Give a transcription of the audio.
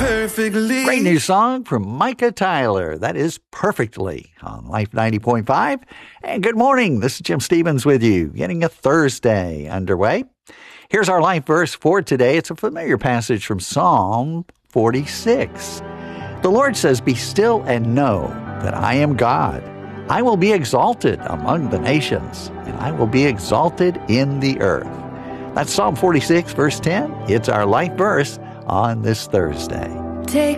perfectly. Great new song from Micah Tyler. That is Perfectly on Life 90.5. And good morning. This is Jim Stevens with you, getting a Thursday underway. Here's our life verse for today. It's a familiar passage from Psalm 46. The Lord says, "Be still and know that I am God. I will be exalted among the nations, and I will be exalted in the earth." That's Psalm 46, verse 10. It's our life verse on this Thursday. Take